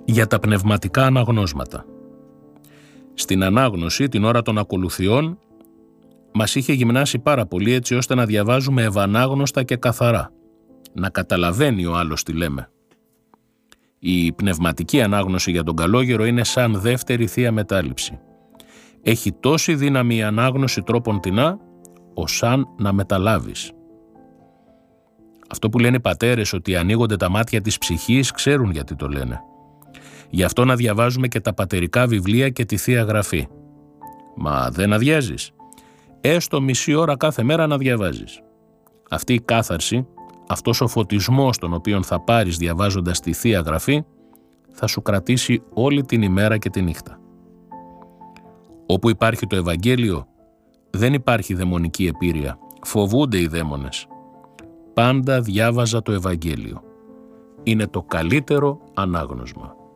Για τα πνευματικά αναγνώσματα. Στην ανάγνωση, την ώρα των ακολουθιών, μας είχε γυμνάσει πάρα πολύ έτσι ώστε να διαβάζουμε ευανάγνωστα και καθαρά. Να καταλαβαίνει ο άλλος τι λέμε. Η πνευματική ανάγνωση για τον καλόγερο είναι σαν δεύτερη θεία μετάληψη. Έχει τόση δύναμη η ανάγνωση τρόπον τεινά, σαν να μεταλάβεις. Αυτό που λένε οι πατέρες ότι ανοίγονται τα μάτια της ψυχής, ξέρουν γιατί το λένε. Γι' αυτό να διαβάζουμε και τα πατερικά βιβλία και τη Θεία Γραφή. Μα δεν αδειάζεις. Έστω μισή ώρα κάθε μέρα να διαβάζεις. Αυτή η κάθαρση, αυτός ο φωτισμός τον οποίον θα πάρεις διαβάζοντας τη Θεία Γραφή, θα σου κρατήσει όλη την ημέρα και τη νύχτα. Όπου υπάρχει το Ευαγγέλιο, δεν υπάρχει δαιμονική επίρρεια. Φοβούνται οι δαίμονες. Πάντα διάβαζα το Ευαγγέλιο. Είναι το καλύτερο ανάγνωσμα.